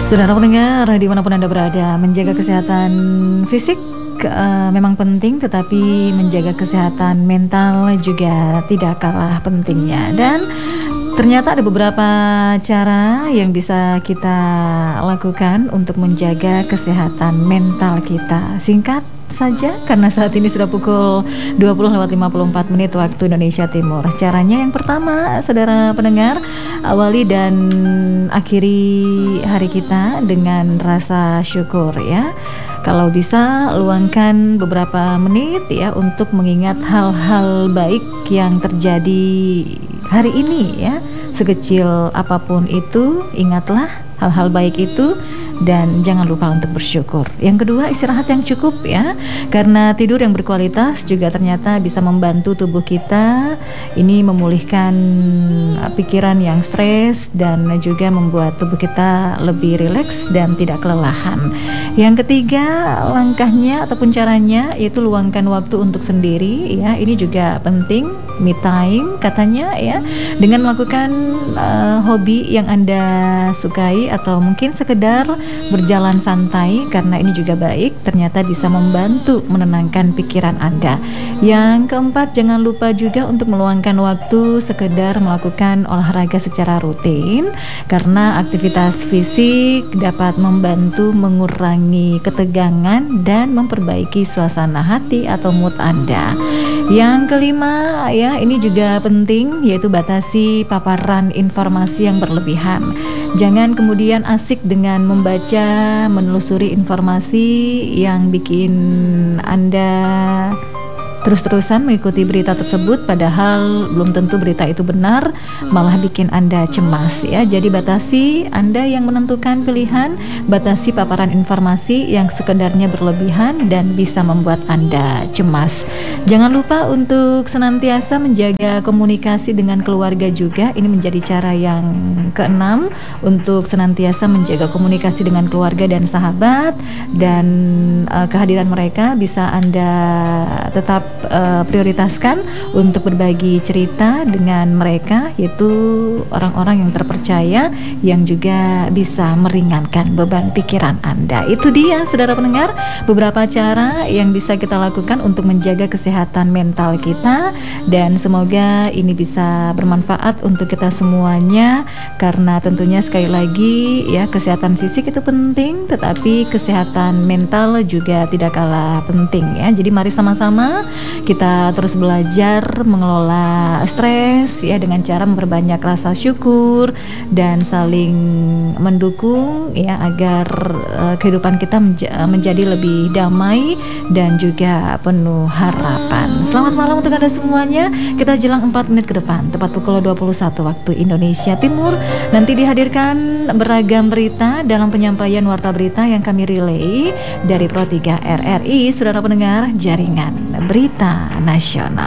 Saudara pendengar, dimanapun Anda berada, menjaga kesehatan fisik memang penting, tetapi menjaga kesehatan mental juga tidak kalah pentingnya. Dan ternyata ada beberapa cara yang bisa kita lakukan untuk menjaga kesehatan mental kita. Singkat saja, karena saat ini sudah pukul 20:54 waktu Indonesia Timur. Caranya yang pertama, saudara pendengar, awali dan akhiri hari kita dengan rasa syukur ya. Kalau bisa luangkan beberapa menit ya untuk mengingat hal-hal baik yang terjadi hari ini ya. Sekecil apapun itu, ingatlah hal-hal baik itu dan jangan lupa untuk bersyukur. Yang kedua, istirahat yang cukup ya, karena tidur yang berkualitas juga ternyata bisa membantu tubuh kita ini memulihkan pikiran yang stres dan juga membuat tubuh kita lebih rileks dan tidak kelelahan. Yang ketiga, langkahnya ataupun caranya yaitu luangkan waktu untuk sendiri ya. Ini juga penting, me time katanya ya, dengan melakukan hobi yang Anda sukai atau mungkin sekedar berjalan santai, karena ini juga baik, ternyata bisa membantu menenangkan pikiran Anda. Yang keempat, jangan lupa juga untuk meluangkan waktu sekedar melakukan olahraga secara rutin, karena aktivitas fisik dapat membantu mengurangi ketegangan dan memperbaiki suasana hati atau mood Anda. Yang kelima ya, ini juga penting, yaitu batasi paparan informasi yang berlebihan. Jangan kemudian asik dengan membaca, menelusuri informasi yang bikin Anda terus-terusan mengikuti berita tersebut, padahal belum tentu berita itu benar, malah bikin Anda cemas ya. Jadi batasi, Anda yang menentukan pilihan, batasi paparan informasi yang sekedarnya berlebihan dan bisa membuat Anda cemas. Jangan lupa untuk senantiasa menjaga komunikasi dengan keluarga juga. Ini menjadi cara yang keenam, untuk senantiasa menjaga komunikasi dengan keluarga dan sahabat, dan kehadiran mereka bisa Anda tetap prioritaskan untuk berbagi cerita dengan mereka, yaitu orang-orang yang terpercaya yang juga bisa meringankan beban pikiran Anda. Itu dia saudara pendengar, beberapa cara yang bisa kita lakukan untuk menjaga kesehatan mental kita, dan semoga ini bisa bermanfaat untuk kita semuanya, karena tentunya sekali lagi ya, kesehatan fisik itu penting, tetapi kesehatan mental juga tidak kalah penting ya. Jadi mari sama-sama kita terus belajar mengelola stres ya, dengan cara memperbanyak rasa syukur dan saling mendukung ya, agar kehidupan kita menjadi lebih damai dan juga penuh harapan. Selamat malam untuk Anda semuanya. Kita jelang 4 menit ke depan, tepat pukul 21 waktu Indonesia Timur, nanti dihadirkan beragam berita dalam penyampaian warta berita yang kami relay dari Pro 3 RRI, saudara pendengar jaringan berita nasional.